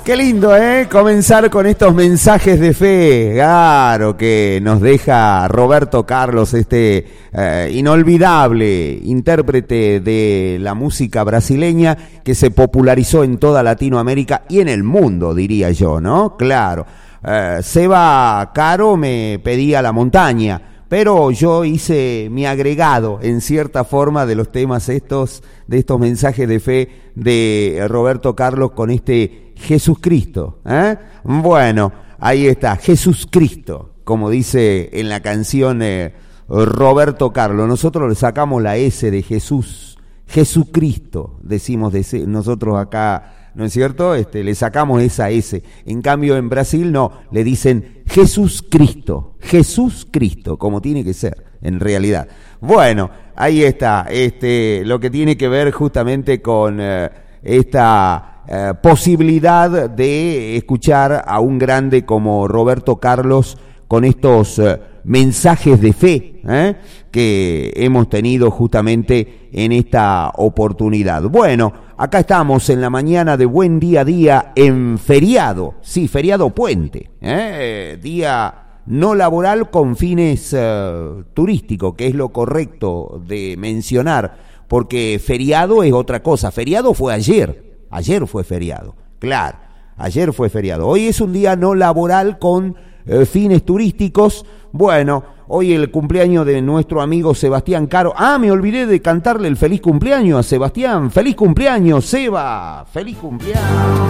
Qué lindo, comenzar con estos mensajes de fe, claro, que nos deja Roberto Carlos, inolvidable intérprete de la música brasileña que se popularizó en toda Latinoamérica y en el mundo, diría yo, ¿no? Claro. Seba Caro me pedía La Montaña, pero yo hice mi agregado en cierta forma de los temas de estos mensajes de fe de Roberto Carlos con Jesucristo. Bueno, ahí está, Jesucristo, como dice en la canción Roberto Carlos. Nosotros le sacamos la S de Jesús, Jesucristo, decimos nosotros acá, ¿no es cierto? Le sacamos esa S. En cambio, en Brasil no, le dicen Jesucristo, como tiene que ser, en realidad. Bueno, ahí está, lo que tiene que ver justamente con esta posibilidad de escuchar a un grande como Roberto Carlos con estos mensajes de fe que hemos tenido justamente en esta oportunidad. Bueno, acá estamos en la mañana de Buen Día a Día en feriado, sí, feriado puente, día no laboral con fines turísticos, que es lo correcto de mencionar, porque feriado es otra cosa. Feriado fue ayer fue feriado, claro, ayer fue feriado. Hoy es un día no laboral con fines turísticos. Bueno, hoy el cumpleaños de nuestro amigo Sebastián Caro. Me olvidé de cantarle el feliz cumpleaños a Sebastián. Feliz cumpleaños, Seba, feliz cumpleaños.